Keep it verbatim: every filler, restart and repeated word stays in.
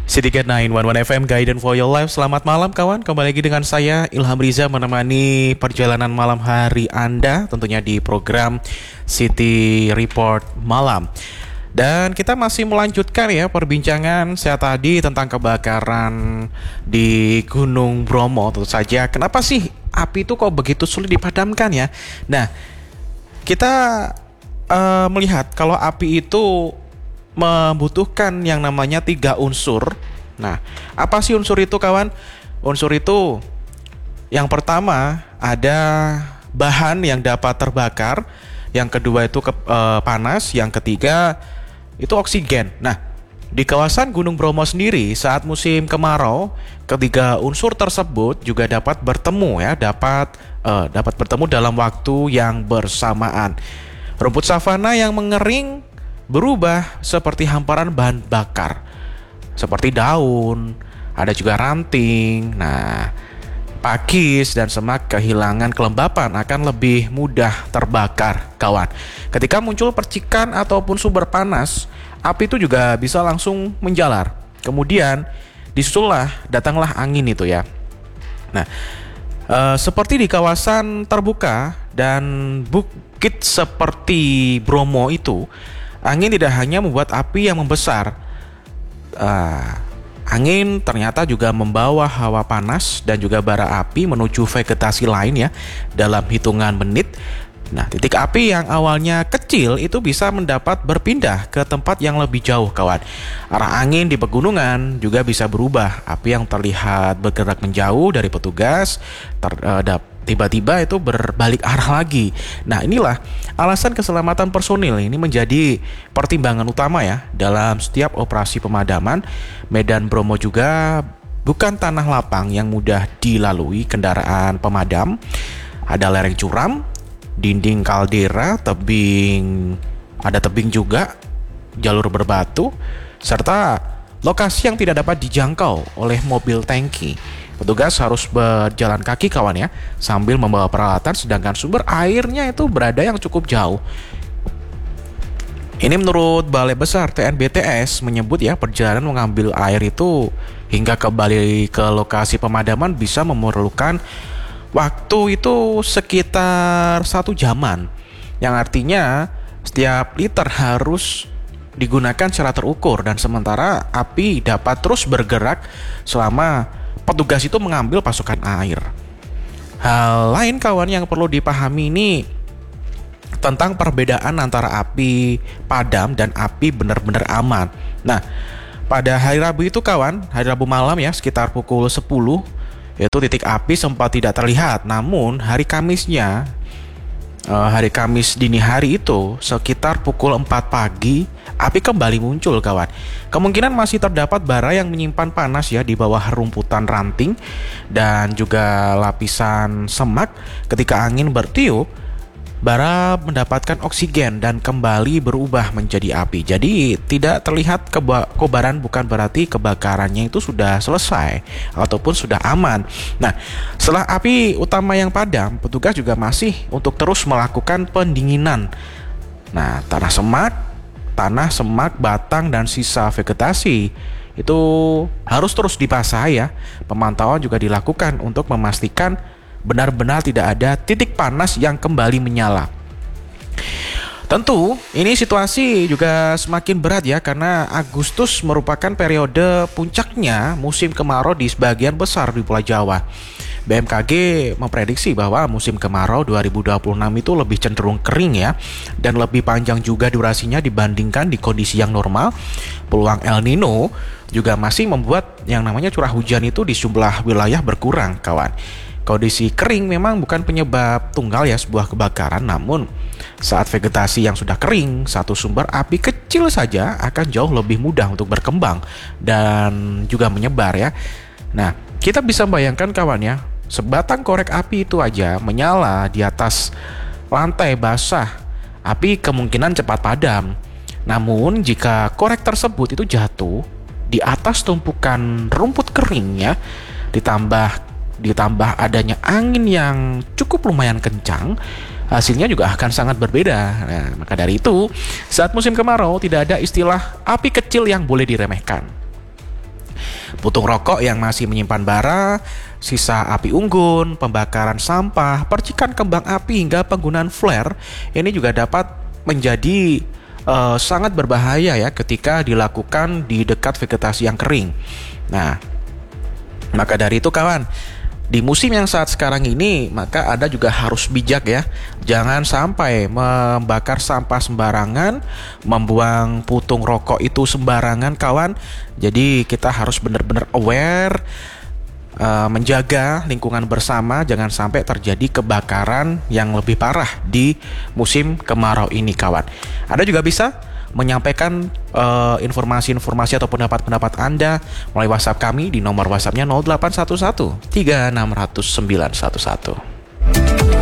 City Cat sembilan satu satu F M Guidance for Your Life. Selamat malam kawan, kembali lagi dengan saya Ilham Riza menemani perjalanan malam hari Anda tentunya di program City Report Malam. Dan kita masih melanjutkan ya perbincangan saya tadi tentang kebakaran di Gunung Bromo. Tentu saja, kenapa sih api itu kok begitu sulit dipadamkan ya? Nah, kita uh, melihat kalau api itu membutuhkan yang namanya tiga unsur. Nah, apa sih unsur itu kawan? Unsur itu yang pertama ada bahan yang dapat terbakar, yang kedua itu ke, uh, panas, yang ketiga itu oksigen. Nah, di kawasan Gunung Bromo sendiri saat musim kemarau, ketiga unsur tersebut juga dapat bertemu ya, dapat uh, dapat bertemu dalam waktu yang bersamaan. Rumput savana yang mengering berubah seperti hamparan bahan bakar, seperti daun, ada juga ranting. Nah, pakis dan semak kehilangan kelembapan akan lebih mudah terbakar, kawan. Ketika muncul percikan ataupun sumber panas, api itu juga bisa langsung menjalar. Kemudian disusullah datanglah angin itu ya. Nah, e, seperti di kawasan terbuka dan bukit seperti Bromo itu, angin tidak hanya membuat api yang membesar. Uh, angin ternyata juga membawa hawa panas dan juga bara api menuju vegetasi lain ya dalam hitungan menit. Nah, titik api yang awalnya kecil itu bisa mendapat berpindah ke tempat yang lebih jauh, kawan. Arah angin di pegunungan juga bisa berubah. Api yang terlihat bergerak menjauh dari petugas terhadap tiba-tiba itu berbalik arah lagi. Nah, inilah alasan keselamatan personil ini menjadi pertimbangan utama ya dalam setiap operasi pemadaman. Medan Bromo juga bukan tanah lapang yang mudah dilalui kendaraan pemadam. Ada lereng curam, dinding kaldera, tebing, ada tebing juga, jalur berbatu, serta lokasi yang tidak dapat dijangkau oleh mobil tangki. Petugas harus berjalan kaki, kawan ya, sambil membawa peralatan, sedangkan sumber airnya itu berada yang cukup jauh. Ini menurut Balai Besar T N B T S menyebut ya, perjalanan mengambil air itu hingga kembali ke lokasi pemadaman bisa memerlukan waktu itu sekitar satu jaman, yang artinya setiap liter harus digunakan secara terukur, dan sementara api dapat terus bergerak selama petugas itu mengambil pasokan air. Hal lain kawan yang perlu dipahami ini tentang perbedaan antara api padam dan api benar-benar aman. Nah, pada hari Rabu itu kawan, hari Rabu malam ya sekitar pukul sepuluh, yaitu titik api sempat tidak terlihat. Namun hari Kamisnya, hari Kamis dini hari itu sekitar pukul empat pagi, api kembali muncul, kawan. Kemungkinan masih terdapat bara yang menyimpan panas ya di bawah rumputan ranting dan juga lapisan semak. Ketika angin bertiup, bara mendapatkan oksigen dan kembali berubah menjadi api. Jadi tidak terlihat keba- kobaran bukan berarti kebakarannya itu sudah selesai ataupun sudah aman. Nah, setelah api utama yang padam, petugas juga masih untuk terus melakukan pendinginan. Nah, tanah semak, tanah semak, batang dan sisa vegetasi itu harus terus dibasah ya. Pemantauan juga dilakukan untuk memastikan benar-benar tidak ada titik panas yang kembali menyala. Tentu ini situasi juga semakin berat ya, karena Agustus merupakan periode puncaknya musim kemarau di sebagian besar di Pulau Jawa. B M K G memprediksi bahwa musim kemarau dua ribu dua puluh enam itu lebih cenderung kering ya, dan lebih panjang juga durasinya dibandingkan di kondisi yang normal. Peluang El Nino juga masih membuat yang namanya curah hujan itu di sejumlah wilayah berkurang, kawan. Kondisi kering memang bukan penyebab tunggal ya sebuah kebakaran, namun saat vegetasi yang sudah kering, satu sumber api kecil saja akan jauh lebih mudah untuk berkembang dan juga menyebar ya. Nah, kita bisa bayangkan kawan ya, sebatang korek api itu aja menyala di atas lantai basah, api kemungkinan cepat padam. Namun jika korek tersebut itu jatuh di atas tumpukan rumput kering ya, ditambah ditambah adanya angin yang cukup lumayan kencang, hasilnya juga akan sangat berbeda. Nah, maka dari itu, saat musim kemarau tidak ada istilah api kecil yang boleh diremehkan. Putung rokok yang masih menyimpan bara, sisa api unggun, pembakaran sampah, percikan kembang api hingga penggunaan flare ini juga dapat menjadi uh, sangat berbahaya ya ketika dilakukan di dekat vegetasi yang kering. Nah, maka dari itu kawan, di musim yang saat sekarang ini, maka Anda juga harus bijak ya. Jangan sampai membakar sampah sembarangan, membuang putung rokok itu sembarangan kawan. Jadi kita harus benar-benar aware, uh, menjaga lingkungan bersama. Jangan sampai terjadi kebakaran yang lebih parah di musim kemarau ini kawan. Anda juga bisa menyampaikan uh, informasi-informasi atau pendapat-pendapat Anda melalui WhatsApp kami di nomor WhatsAppnya nol delapan satu satu tiga enam nol nol sembilan satu satu.